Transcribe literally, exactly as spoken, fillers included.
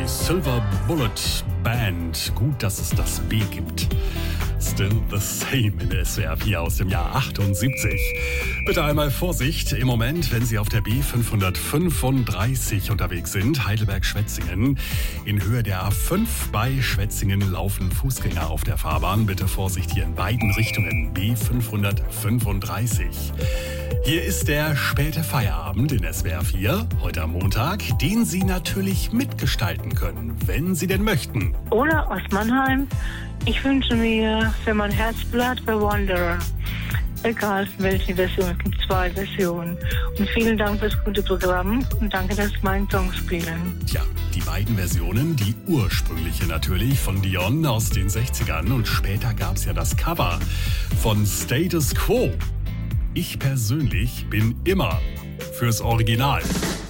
Silver Bullet Band. Gut, dass es das B gibt. Still the Same in der S W R vier aus dem Jahr achtundsiebzig. Bitte einmal Vorsicht. Im Moment, wenn Sie auf der B fünfhundertfünfunddreißig unterwegs sind, Heidelberg-Schwetzingen. In Höhe der A fünf bei Schwetzingen laufen Fußgänger auf der Fahrbahn. Bitte Vorsicht hier in beiden Richtungen. B fünfhundertfünfunddreißig. Hier ist der späte Feierabend in S W R vier, heute am Montag, den Sie natürlich mitgestalten können, wenn Sie denn möchten. Oder aus Mannheim. Ich wünsche mir für mein Herzblatt The Wanderer. Egal welche Version, es gibt zwei Versionen. Und vielen Dank fürs gute Programm und danke, dass Sie meinen Song spielen. Tja, die beiden Versionen, die ursprüngliche natürlich von Dion aus den sechzigern und später gab es ja das Cover von Status Quo. Ich persönlich bin immer fürs Original.